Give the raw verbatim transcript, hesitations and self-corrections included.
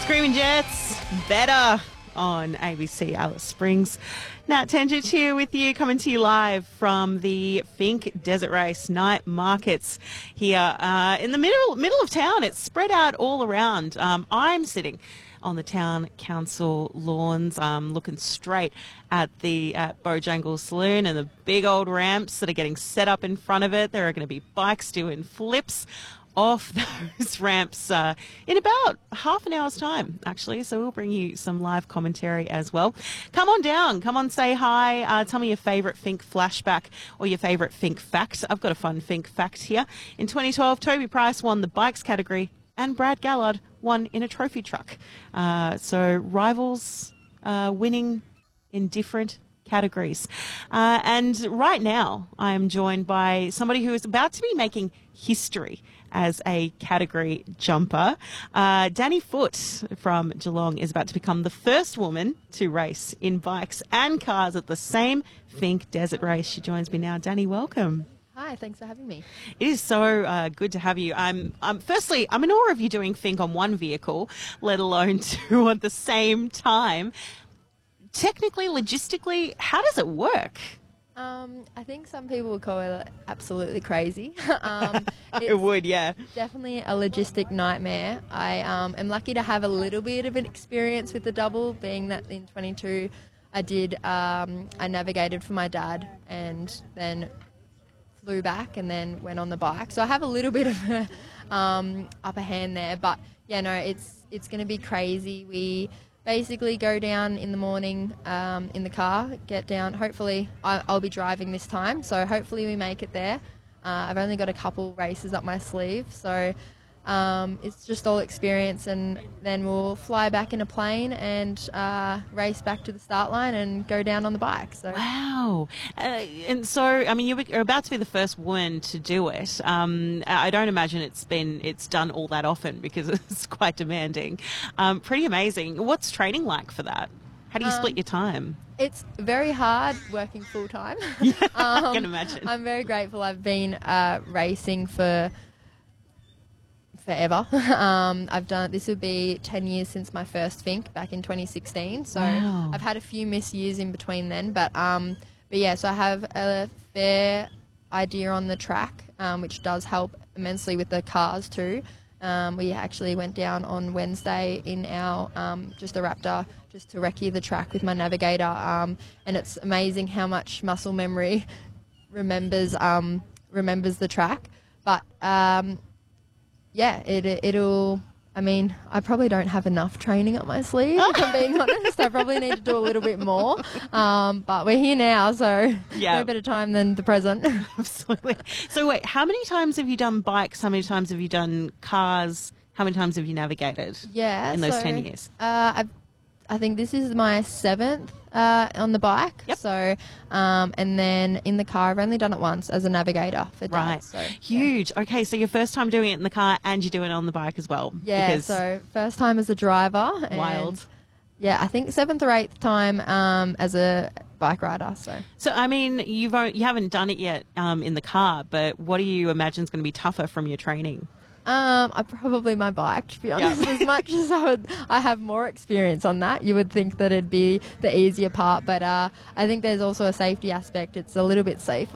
Screaming Jets, better on A B C Alice Springs. Nat Tangent here with you, coming to you live from the Finke Desert Race night markets here uh, in the middle middle of town. It's spread out all around. Um, I'm sitting on the town council lawns, um, looking straight at the at Bojangles Saloon and the big old ramps that are getting set up in front of it. There are going to be bikes doing flips off those ramps uh, in about half an hour's time, actually. So we'll bring you some live commentary as well. Come on down. Come on, say hi. Uh, tell me your favourite Finke flashback or your favourite Finke fact. I've got a fun Finke fact here. In twenty twelve, Toby Price won the bikes category and Brad Gallard won in a trophy truck. Uh, so rivals uh, winning in different categories. Uh, and right now, I am joined by somebody who is about to be making history as a category jumper. Uh, Danny Foote from Geelong is about to become the first woman to race in bikes and cars at the same Finke Desert Race. She joins me now. Danny, welcome. Hi, thanks for having me. It is so uh, good to have you. I'm, um, firstly, I'm in awe of you doing Finke on one vehicle, let alone two at the same time. Technically, logistically, how does it work? Um, I think some people would call it absolutely crazy. um, It would, yeah. Definitely a logistic nightmare. I um, am lucky to have a little bit of an experience with the double, being that in twenty-two I did, um, I navigated for my dad and then flew back and then went on the bike. So I have a little bit of a um, upper hand there. But, yeah, no, it's, it's going to be crazy. We basically go down in the morning um, in the car, get down. Hopefully, I, I'll be driving this time, so hopefully we make it there. Uh, I've only got a couple races up my sleeve, so um, it's just all experience, and then we'll fly back in a plane and uh, race back to the start line and go down on the bike. So wow. Uh, and so, I mean, you're about to be the first woman to do it. Um, I don't imagine it's been, it's done all that often because it's quite demanding. Um, pretty amazing. What's training like for that? How do you um, split your time? It's very hard working full time. Yeah, um, I can imagine. I'm very grateful. I've been uh, racing for forever. um, I've done, this would be ten years since my first Finke back in twenty sixteen. So wow. I've had a few missed years in between then, but um, but yeah, so I have a fair idea on the track, um, which does help immensely with the cars too. Um, we actually went down on Wednesday in our um, just a Raptor just to recce the track with my navigator, um, and it's amazing how much muscle memory remembers um, remembers the track. But um, yeah, it, it'll, I mean, I probably don't have enough training up my sleeve, if I'm being honest. I probably need to do a little bit more. Um, but we're here now, so yeah. No better time than the present. Absolutely. So wait, how many times have you done bikes? How many times have you done cars? How many times have you navigated yeah, in those so, ten years? Uh, I've, I think this is my seventh uh, on the bike. Yep. So, um, and then in the car, I've only done it once as a navigator for Dad. Right. So, huge. Yeah. Okay, so your first time doing it in the car and you're doing it on the bike as well. Yeah, because so first time as a driver. And wild. Yeah, I think seventh or eighth time um, as a bike rider. So, so I mean, you've you haven't done it yet um, in the car, but what do you imagine is going to be tougher from your training? Um, I probably my bike, to be honest. Yep. As much as I would, I have more experience on that. You would think that it'd be the easier part, but uh, I think there's also a safety aspect. It's a little bit safer